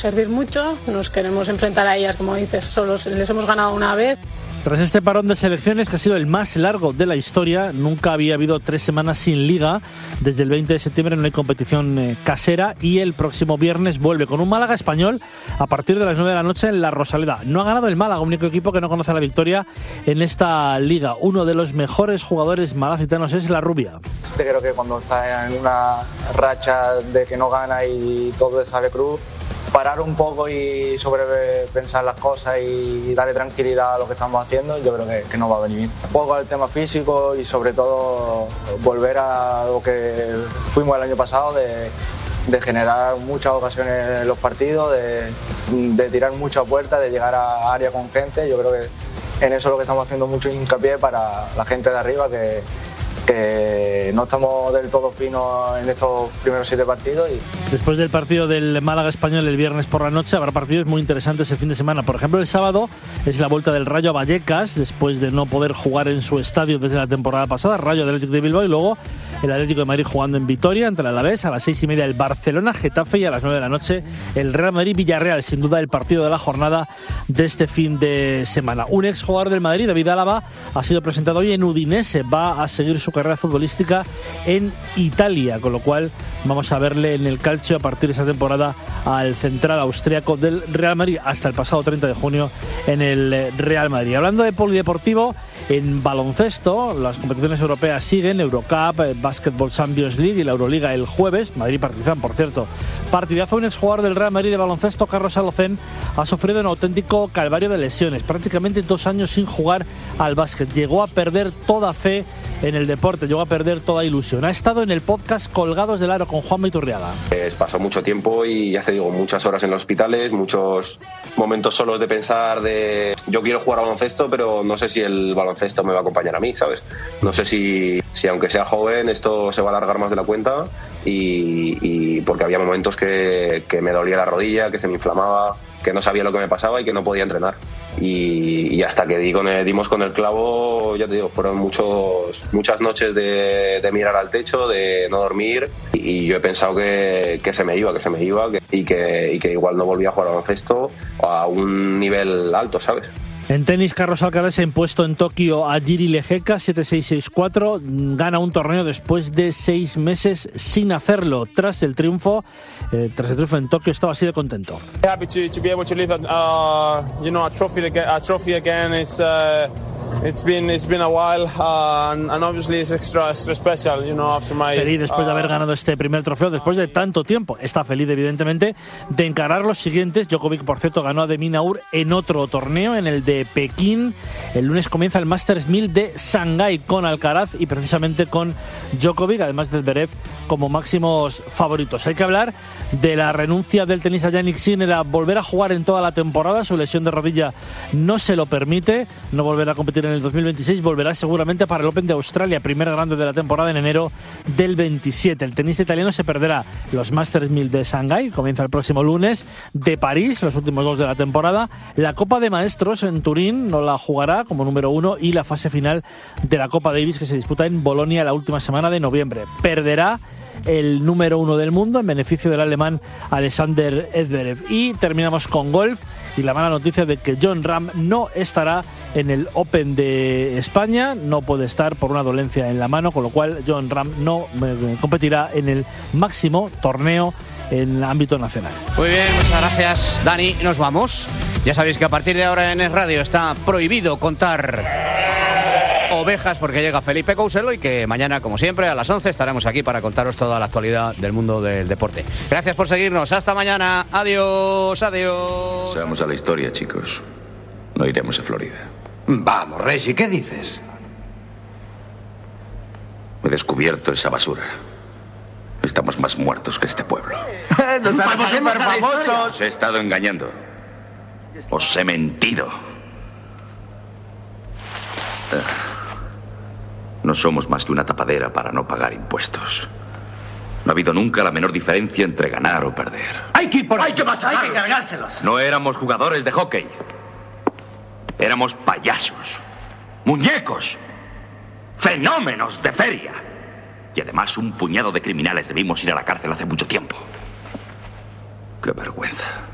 servir mucho, nos queremos enfrentar a ellas, como dices, solo les hemos ganado una vez. Tras este parón de selecciones, que ha sido el más largo de la historia, nunca había habido 3 semanas sin liga. Desde el 20 de septiembre no hay competición casera y el próximo viernes vuelve con un Málaga Español a partir de las 9 de la noche en la Rosaleda. No ha ganado el Málaga, único equipo que no conoce la victoria en esta liga. Uno de los mejores jugadores malacitanos es La Rubia. Creo que cuando estás en una racha de que no gana y todo te sale cruz, parar un poco y sobrepensar las cosas y darle tranquilidad a lo que estamos haciendo, yo creo que nos va a venir bien. Un poco al tema físico y sobre todo volver a lo que fuimos el año pasado, de generar muchas ocasiones en los partidos, de tirar mucha puerta, de llegar a área con gente. Yo creo que en eso es lo que estamos haciendo mucho hincapié para la gente de arriba, que no estamos del todo finos en estos primeros 7 partidos. Después del partido del Málaga Español el viernes por la noche habrá partidos muy interesantes el fin de semana. Por ejemplo, el sábado es la vuelta del Rayo a Vallecas, después de no poder jugar en su estadio desde la temporada pasada. Rayo Atlético de Bilbao, y luego el Atlético de Madrid jugando en Vitoria ante el Alavés. A las 6:30 el Barcelona Getafe, y a las 9 de la noche el Real Madrid Villarreal. Sin duda el partido de la jornada de este fin de semana. Un exjugador del Madrid, David Álava, ha sido presentado hoy en Udinese. Va a seguir su carrera futbolística en Italia, con lo cual vamos a verle en el calcio a partir de esa temporada al central austríaco del Real Madrid, hasta el pasado 30 de junio en el Real Madrid. Hablando de polideportivo, en baloncesto las competiciones europeas siguen: Eurocup, Basketball Champions League y la Euroliga el jueves. Madrid Partizan, por cierto, partidazo. Un exjugador del Real Madrid de baloncesto, Carlos Alocén, ha sufrido un auténtico calvario de lesiones, prácticamente 2 años sin jugar al básquet. Llegó a perder toda fe en el deporte, llegó a perder toda ilusión. Ha estado en el podcast Colgados del Aro con Juanma Iturriaga. Pasó mucho tiempo y ya te digo, muchas horas en los hospitales, muchos momentos solos de pensar de yo quiero jugar a baloncesto, pero no sé si el baloncesto me va a acompañar a mí, ¿sabes? No sé si aunque sea joven esto se va a alargar más de la cuenta, y porque había momentos que me dolía la rodilla, que se me inflamaba, que no sabía lo que me pasaba y que no podía entrenar. Y hasta que dimos con el clavo, ya te digo, fueron muchas noches de mirar al techo, de no dormir, y yo he pensado que se me iba y que igual no volvía a jugar al baloncesto a un nivel alto, ¿sabes? En tenis, Carlos Alcaraz se ha impuesto en Tokio a Jiri Lehecka 7-6-6-4. Gana un torneo después de 6 meses sin hacerlo. Tras el triunfo en Tokio, estaba así de contento. Happy to be able to live a trophy again. It's been a while, and obviously it's extra special, after my... Feliz después de haber ganado este primer trofeo, después de tanto tiempo. Está feliz, evidentemente, de encarar los siguientes. Djokovic, por cierto, ganó a de Minaur en otro torneo, en el de Pekín. El lunes comienza el Masters 1000 de Shanghái con Alcaraz y precisamente con Djokovic, además del Zverev como máximos favoritos. Hay que hablar de la renuncia del tenista Jannik Sinner a volver a jugar en toda la temporada. Su lesión de rodilla no se lo permite. No volverá a competir en el 2026, volverá seguramente para el Open de Australia, primer grande de la temporada, en enero del 27. El tenista italiano se perderá los Masters 1000 de Shanghái, comienza el próximo lunes, de París, los últimos 2 de la temporada, la Copa de Maestros en Turín, no la jugará como número 1, y la fase final de la Copa Davis, que se disputa en Bolonia la última semana de noviembre. Perderá el número 1 del mundo en beneficio del alemán Alexander Zverev. Y terminamos con golf y la mala noticia de que Jon Rahm no estará en el Open de España, no puede estar por una dolencia en la mano, con lo cual Jon Rahm no competirá en el máximo torneo en el ámbito nacional. Muy bien, muchas gracias, Dani. Nos vamos. Ya sabéis que a partir de ahora en Es Radio está prohibido contar ovejas porque llega Felipe Couselo, y que mañana, como siempre, a las 11 estaremos aquí para contaros toda la actualidad del mundo del deporte. Gracias por seguirnos. Hasta mañana. Adiós, adiós. Seamos a la historia, chicos. No iremos a Florida. Vamos, Reggie, ¿qué dices? He descubierto esa basura. Estamos más muertos que este pueblo. ¡Nos haremos superfamosos! Os he estado engañando. Os he mentido. No somos más que una tapadera para no pagar impuestos. No ha habido nunca la menor diferencia entre ganar o perder. ¡Hay que ir por ahí! ¡Hay que machacarlos! ¡Hay que cargárselos! No éramos jugadores de hockey. Éramos payasos, muñecos, fenómenos de feria. Y además un puñado de criminales debimos ir a la cárcel hace mucho tiempo. ¡Qué vergüenza!